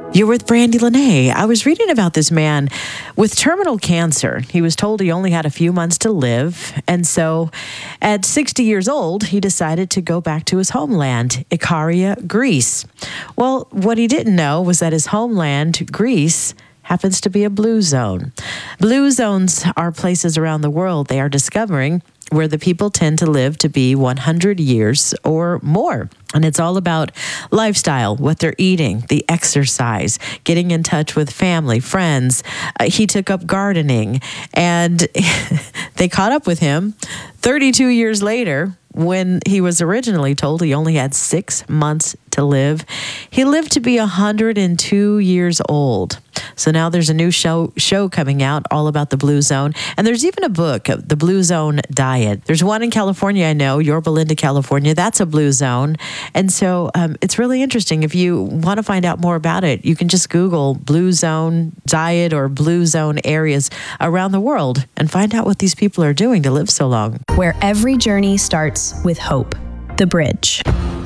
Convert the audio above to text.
You're with Brandy Lene. I was reading about this man with terminal cancer. He was told he only had a few months to live. And so at 60 years old, he decided to go back to his homeland, Ikaria, Greece. Well, what he didn't know was that his homeland, Greece, happens to be a blue zone. Blue zones are places around the world they are discovering where the people tend to live to be 100 years or more. And it's all about lifestyle, what they're eating, the exercise, getting in touch with family, friends. He took up gardening, and they caught up with him 32 years later when he was originally told he only had 6 months to live. He lived to be 102 years old. So now there's a new show coming out all about the Blue Zone. And there's even a book, The Blue Zone Diet. There's one in California, I know, Yorba Linda, California. That's a blue zone. And so it's really interesting. If you want to find out more about it, you can just Google Blue Zone Diet or Blue Zone areas around the world and find out what these people are doing to live so long. Where every journey starts with hope. The Bridge.